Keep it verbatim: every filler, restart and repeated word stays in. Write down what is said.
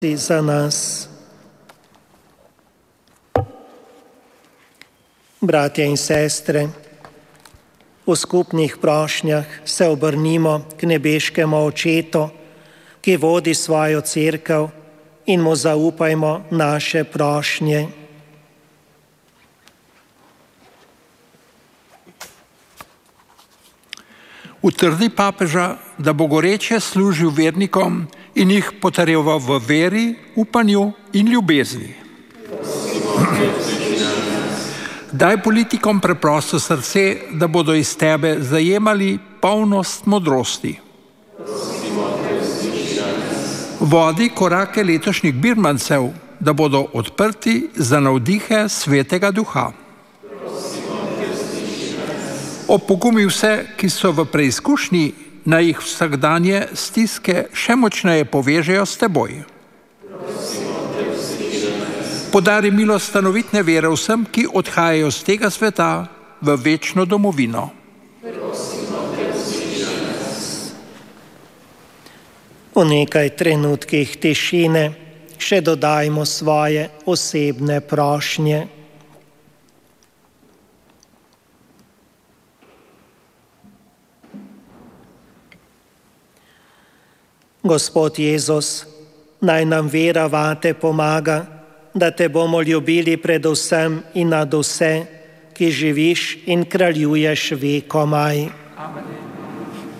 za nas. Bratje in sestre, v skupnih prošnjah se obrnimo k nebeškemu Očetu, ki vodi svojo cerkev, in mu zaupajmo naše prošnje. Utrdi papeža, da bo goreče služil vernikom in jih potrjeval v veri, upanju in ljubezni. Daj politikom preprosto srce, da bodo iz tebe zajemali polnost modrosti. Vodi korake letošnjih birmancev, da bodo odprti za navdihe Svetega Duha. Opogumi vse, ki so v preizkušnji, naj jih vsakdanje stiske še močneje povežejo s teboj. Podari milost stanovitne vere vsem, ki odhajajo z tega sveta v večno domovino. V nekaj trenutkih tišine še dodajmo svoje osebne prošnje. Gospod Jezus, naj nam vera vate pomaga, da te bomo ljubili predvsem in nad vse, ki živiš in kraljuješ vekomaj. Amen.